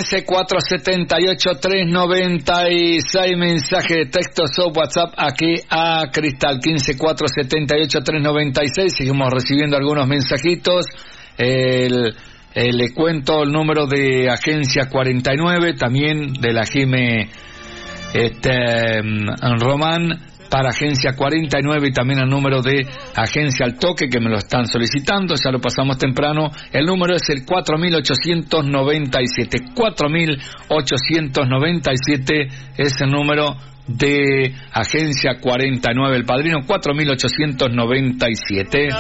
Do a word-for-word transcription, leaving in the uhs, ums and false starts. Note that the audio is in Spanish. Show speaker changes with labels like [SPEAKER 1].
[SPEAKER 1] quince, cuatrocientos setenta y ocho, trescientos noventa y seis, mensaje de texto o WhatsApp aquí a Cristal, quince, cuatrocientos setenta y ocho, trescientos noventa y seis, seguimos recibiendo algunos mensajitos. El, el, le cuento el número de Agencia cuarenta y nueve, también de la Jime este, Román, para Agencia cuarenta y nueve, y también el número de Agencia Al Toque, que me lo están solicitando, ya lo pasamos temprano. El número es el cuatro mil ochocientos noventa y siete, cuatro mil ochocientos noventa y siete es el número de Agencia cuarenta y nueve, el padrino cuatro mil ochocientos noventa y siete.